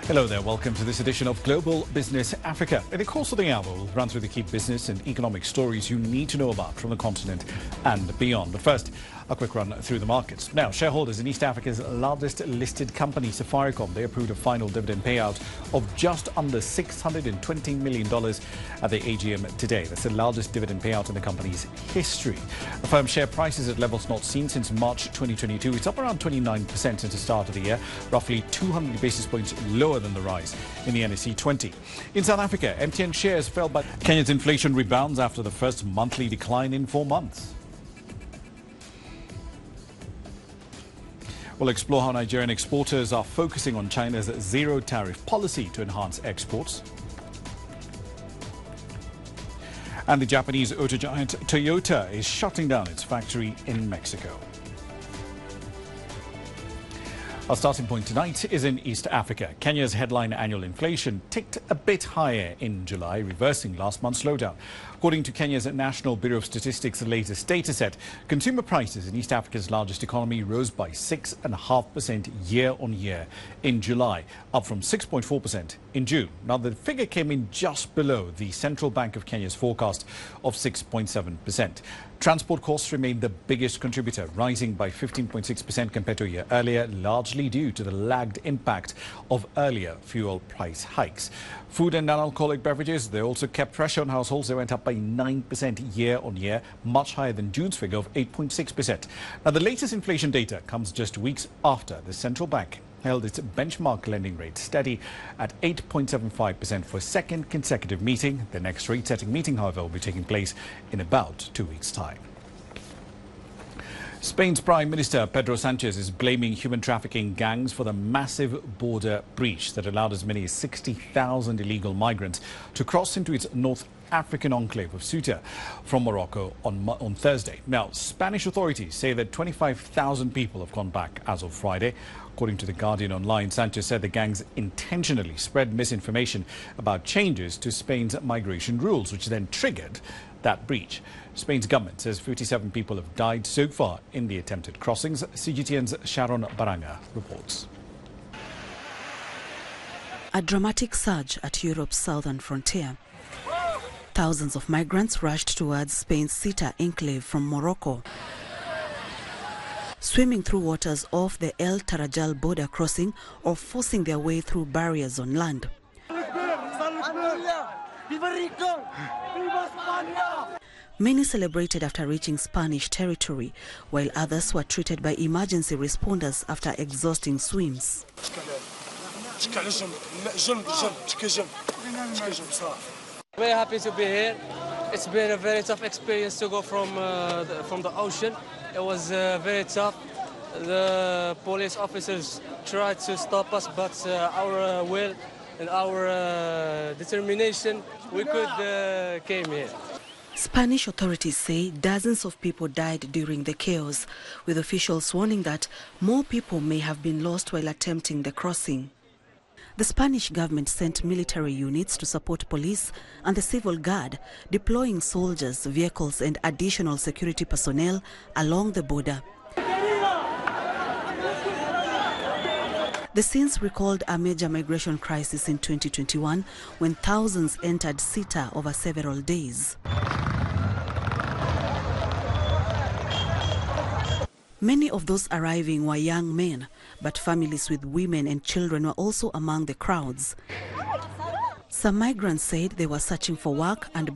Hello there, welcome to this edition of Global Business Africa. In the course of the hour, we'll run through the key business and economic stories you need to know about from the continent and beyond. But first, a quick run through the markets. Now, shareholders in East Africa's largest listed company, Safaricom, they approved a final dividend payout of just under $620 million at the AGM today. That's the largest dividend payout in the company's history. The firm's share price is at levels not seen since March 2022. It's up around 29% since the start of the year, roughly 200 basis points lower than the rise in the NSE 20. In South Africa, MTN shares fell, but Kenya's inflation rebounds after the first monthly decline in 4 months. We'll explore how Nigerian exporters are focusing on China's zero tariff policy to enhance exports. And the Japanese auto giant Toyota is shutting down its factory in Mexico. Our starting point tonight is in East Africa. Kenya's headline annual inflation ticked a bit higher in July, reversing last month's slowdown. According to Kenya's National Bureau of Statistics' latest data set, consumer prices in East Africa's largest economy rose by 6.5% year-on-year in July, up from 6.4% in June. Now, the figure came in just below the Central Bank of Kenya's forecast of 6.7%. Transport costs remained the biggest contributor, rising by 15.6% compared to a year earlier, largely due to the lagged impact of earlier fuel price hikes. Food and non-alcoholic beverages, they also kept pressure on households. They went up by 9% year-on-year, much higher than June's figure of 8.6%. Now, the latest inflation data comes just weeks after the central bank held its benchmark lending rate steady at 8.75% for a second consecutive meeting. The next rate-setting meeting, however, will be taking place in about 2 weeks' time. Spain's Prime Minister Pedro Sanchez is blaming human trafficking gangs for the massive border breach that allowed as many as 60,000 illegal migrants to cross into its North African enclave of Ceuta from Morocco on Thursday. Now, Spanish authorities say that 25,000 people have gone back as of Friday. According to The Guardian Online, Sanchez said the gangs intentionally spread misinformation about changes to Spain's migration rules, which then triggered that breach. Spain's government says 57 people have died so far in the attempted crossings. CGTN's Sharon Baranga reports. A dramatic surge at Europe's southern frontier. Thousands of migrants rushed towards Spain's Ceuta enclave from Morocco, swimming through waters off the El Tarajal border crossing or forcing their way through barriers on land. Many celebrated after reaching Spanish territory, while others were treated by emergency responders after exhausting swims. Very happy to be here. It's been a very tough experience to go from the ocean. It was very tough. The police officers tried to stop us, but our will and our determination, we came here. Spanish authorities say dozens of people died during the chaos, with officials warning that more people may have been lost while attempting the crossing. The Spanish government sent military units to support police and the civil guard, deploying soldiers, vehicles and additional security personnel along the border. The scenes recalled a major migration crisis in 2021 when thousands entered Ceuta over several days. Many of those arriving were young men, but families with women and children were also among the crowds. Some migrants said they were searching for work and